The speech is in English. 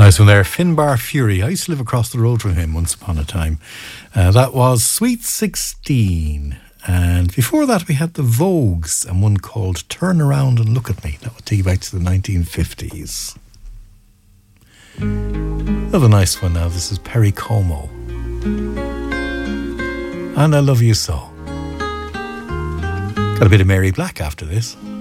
Nice one there. Finbar Fury. I used to live across the road from him once upon a time. That was Sweet 16. And before that, we had the Vogues and one called Turn Around and Look at Me. That would take you back to the 1950s. Another nice one now. This is Perry Como. And I Love You So. Got a bit of Mary Black after this.